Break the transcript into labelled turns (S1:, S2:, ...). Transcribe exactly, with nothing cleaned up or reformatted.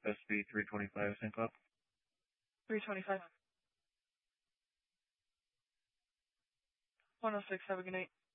S1: S B three twenty-five, sync up.
S2: three twenty-five. one oh six, have a good night.